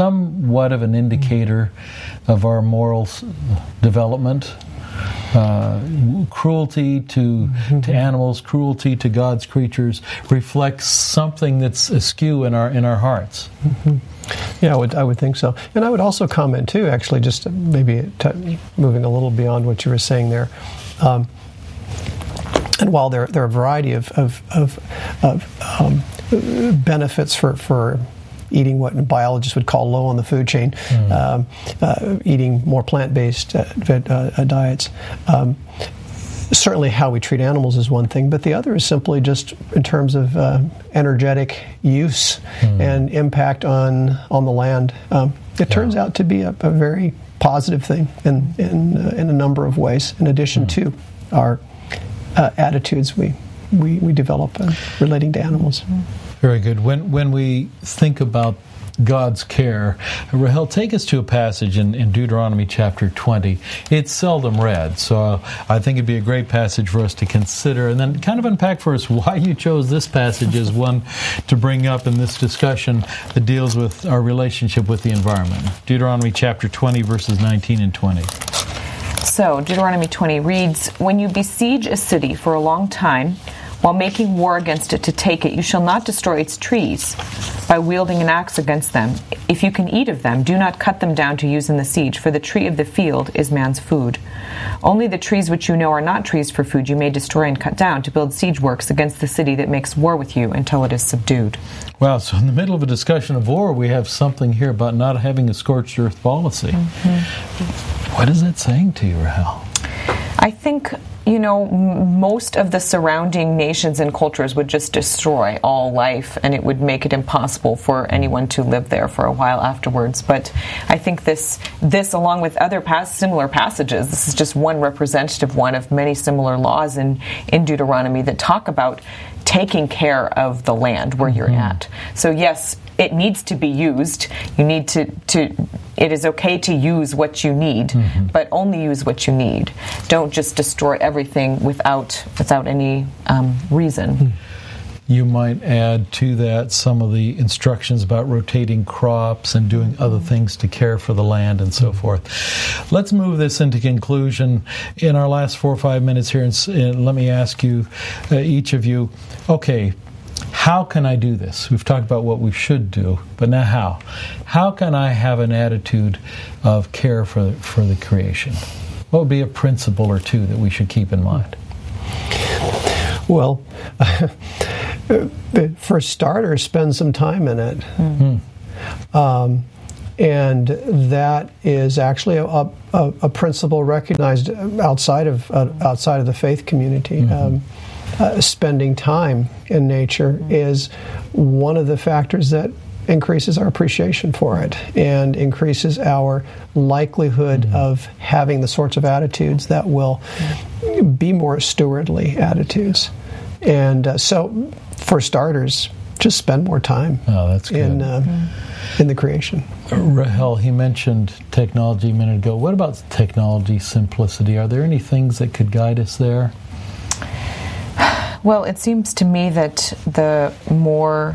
somewhat of an indicator of our moral development. Cruelty to animals, cruelty to God's creatures reflects something that's askew in our hearts. Yeah, I would think so. And I would also comment too, actually, just maybe moving a little beyond what you were saying there. And while there are a variety of benefits for eating what biologists would call low on the food chain, eating more plant-based diets. Certainly how we treat animals is one thing, but the other is simply just in terms of energetic use and impact on the land. It turns out to be a very positive thing in a number of ways, in addition to our attitudes we develop relating to animals. Very good. When we think about God's care, Rahel, take us to a passage in Deuteronomy chapter 20. It's seldom read, so I think it'd be a great passage for us to consider, and then kind of unpack for us why you chose this passage as one to bring up in this discussion that deals with our relationship with the environment. Deuteronomy chapter 20, verses 19 and 20. So, Deuteronomy 20 reads, "When you besiege a city for a long time, while making war against it to take it, you shall not destroy its trees by wielding an axe against them. If you can eat of them, do not cut them down to use in the siege, for the tree of the field is man's food. Only the trees which you know are not trees for food you may destroy and cut down to build siege works against the city that makes war with you until it is subdued." Wow, so in the middle of a discussion of war, we have something here about not having a scorched earth policy. What is that saying to you, Rahel? I think, most of the surrounding nations and cultures would just destroy all life, and it would make it impossible for anyone to live there for a while afterwards. But I think this along with other similar passages, this is just one representative one of many similar laws in Deuteronomy that talk about taking care of the land where you're at. So yes, it needs to be used. You need to it is okay to use what you need, but only use what you need. Don't just destroy everything without any reason. You might add to that some of the instructions about rotating crops and doing other things to care for the land and so forth. Let's move this into conclusion in our last 4 or 5 minutes here, and let me ask you, each of you, okay, how can I do this? We've talked about what we should do, but now how? How can I have an attitude of care for the creation? What would be a principle or two that we should keep in mind? Well, for starters, spend some time in it. And that is actually a principle recognized outside of the faith community. Spending time in nature is one of the factors that increases our appreciation for it and increases our likelihood of having the sorts of attitudes that will be more stewardly attitudes. And so, for starters, just spend more time in the creation. Rahel, he mentioned technology a minute ago. What about technology simplicity? Are there any things that could guide us there? Well, it seems to me that the more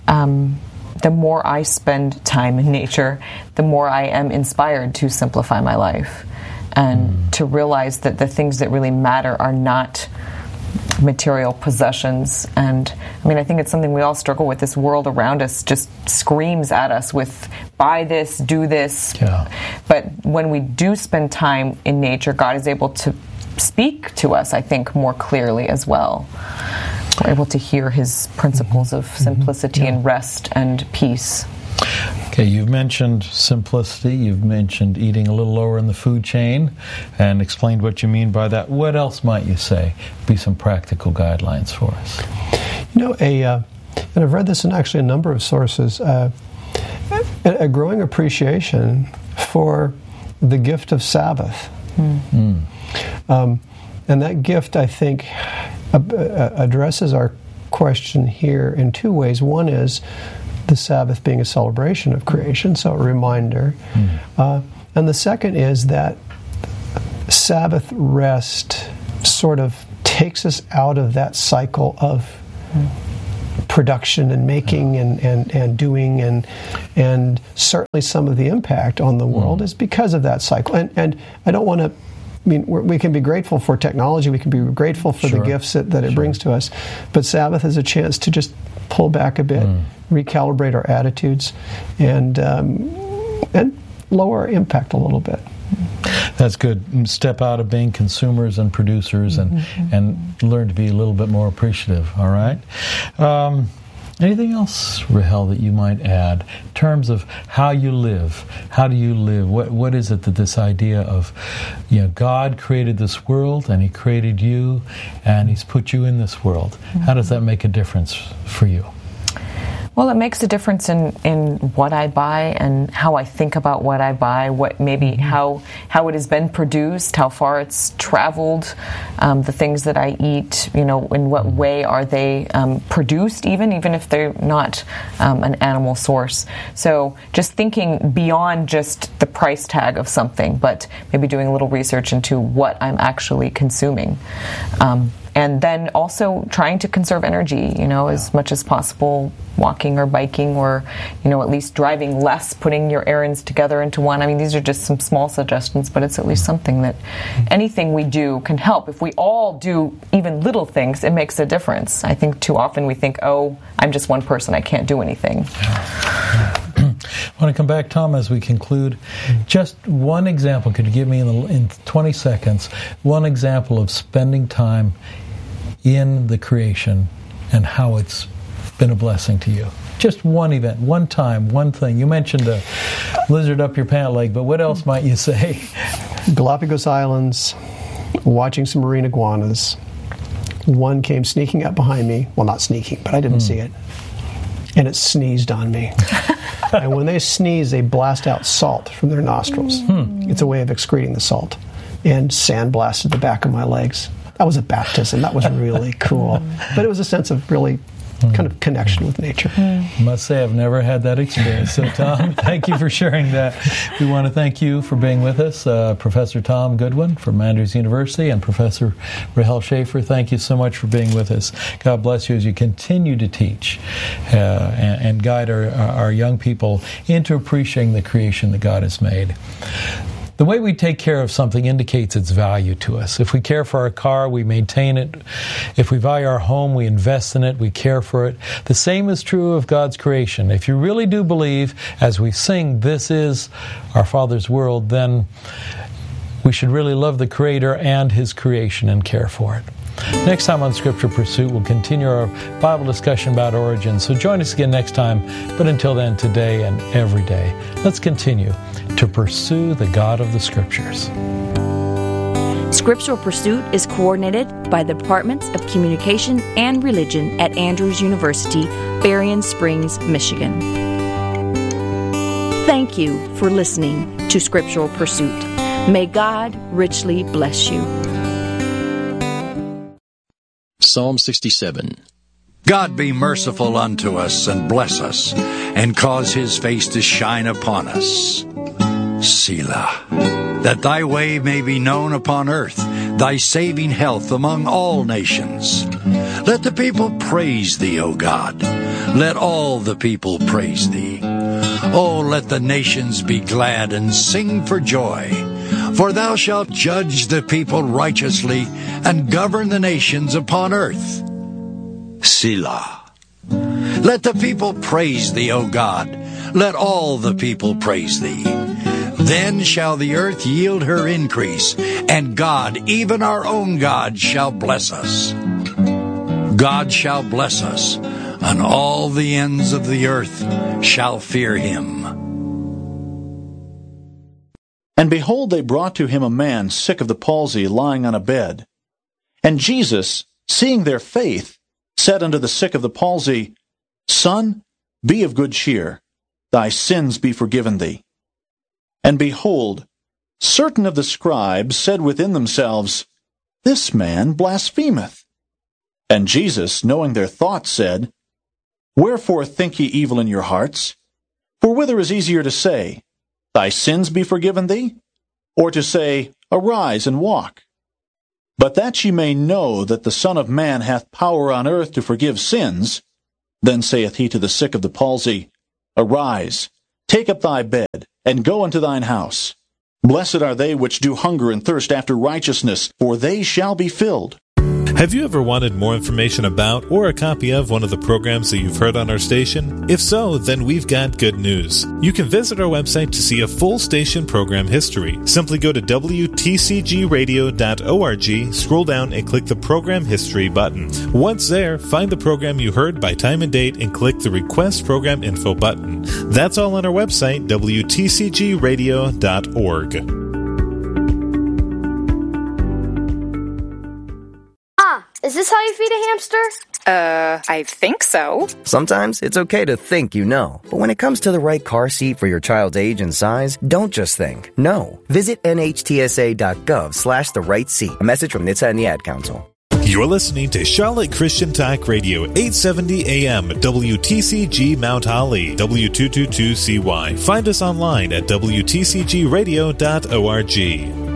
I spend time in nature, the more I am inspired to simplify my life and to realize that the things that really matter are not material possessions. And I think it's something we all struggle with. This world around us just screams at us with buy this, do this. Yeah. But when we do spend time in nature, God is able to speak to us, I think, more clearly as well. We're able to hear his principles of simplicity and rest and peace. Okay, you've mentioned simplicity, you've mentioned eating a little lower in the food chain, and explained what you mean by that. What else might you say? Be some practical guidelines for us. And I've read this in actually a number of sources, a growing appreciation for the gift of Sabbath. And that gift, I think, addresses our question here in two ways. One is the Sabbath being a celebration of creation, so a reminder. And the second is that Sabbath rest sort of takes us out of that cycle of production and making and doing, and certainly some of the impact on the world is because of that cycle. And I don't want to, we can be grateful for technology, we can be grateful for the gifts that it brings to us, but Sabbath is a chance to just pull back a bit, recalibrate our attitudes, and lower our impact a little bit. That's good. Step out of being consumers and producers and learn to be a little bit more appreciative, all right? Anything else, Rahel, that you might add in terms of how you live? How do you live? What is it that this idea of, God created this world and He created you and He's put you in this world. How does that make a difference for you? Well, it makes a difference in what I buy and how I think about what I buy, how it has been produced, how far it's traveled, the things that I eat, in what way are they produced, even if they're not an animal source. So just thinking beyond just the price tag of something, but maybe doing a little research into what I'm actually consuming. And then also trying to conserve energy, as much as possible, walking or biking or, at least driving less, putting your errands together into one. These are just some small suggestions, but it's at least something that anything we do can help. If we all do even little things, it makes a difference. I think too often we think, I'm just one person, I can't do anything. I want to come back, Tom, as we conclude. Just one example. Could you give me in 20 seconds one example of spending time in the creation and how it's been a blessing to you? Just one event, one time, one thing. You mentioned a lizard up your pant leg, but what else might you say? Galapagos Islands, watching some marine iguanas. One came sneaking up behind me. Well, not sneaking, but I didn't see it. And it sneezed on me. And when they sneeze, they blast out salt from their nostrils. It's a way of excreting the salt. And sand blasted the back of my legs. That was a baptism. That was really cool. But it was a sense of really kind of connection with nature. I must say I've never had that experience. So, Tom, thank you for sharing that. We want to thank you for being with us, Professor Tom Goodwin from Andrews University and Professor Rahel Schaefer. Thank you so much for being with us. God bless you as you continue to teach and guide our young people into appreciating the creation that God has made. The way we take care of something indicates its value to us. If we care for our car, we maintain it. If we value our home, we invest in it, we care for it. The same is true of God's creation. If you really do believe, as we sing, this is our Father's world, then we should really love the Creator and His creation and care for it. Next time on Scripture Pursuit, we'll continue our Bible discussion about origins. So join us again next time. But until then, today and every day, let's continue to pursue the God of the Scriptures. Scriptural Pursuit is coordinated by the Departments of Communication and Religion at Andrews University, Berrien Springs, Michigan. Thank you for listening to Scriptural Pursuit. May God richly bless you. Psalm 67. God be merciful unto us and bless us, and cause His face to shine upon us. Selah. That Thy way may be known upon earth, Thy saving health among all nations. Let the people praise Thee, O God. Let all the people praise Thee. Oh, let the nations be glad and sing for joy. For Thou shalt judge the people righteously and govern the nations upon earth. Selah. Let the people praise Thee, O God. Let all the people praise Thee. Then shall the earth yield her increase, and God, even our own God, shall bless us. God shall bless us, and all the ends of the earth shall fear Him. And behold, they brought to him a man sick of the palsy, lying on a bed. And Jesus, seeing their faith, said unto the sick of the palsy, Son, be of good cheer, thy sins be forgiven thee. And behold, certain of the scribes said within themselves, This man blasphemeth. And Jesus, knowing their thoughts, said, Wherefore think ye evil in your hearts? For whither is easier to say, Thy sins be forgiven thee? Or to say, Arise and walk? But that ye may know that the Son of Man hath power on earth to forgive sins, Then saith he to the sick of the palsy, Arise, take up thy bed, and go unto thine house. Blessed are they which do hunger and thirst after righteousness, for they shall be filled. Have you ever wanted more information about or a copy of one of the programs that you've heard on our station? If so, then we've got good news. You can visit our website to see a full station program history. Simply go to WTCGradio.org, scroll down and click the Program History button. Once there, find the program you heard by time and date and click the Request Program Info button. That's all on our website, WTCGradio.org. Is this how you feed a hamster? I think so. Sometimes it's okay to think you know, but when it comes to the right car seat for your child's age and size, don't just think. No. Visit nhtsa.gov/the right seat. A message from NHTSA and the Ad Council. You're listening to Charlotte Christian Talk Radio, 870 AM, WTCG Mount Holly, W222CY. Find us online at WTCGradio.org.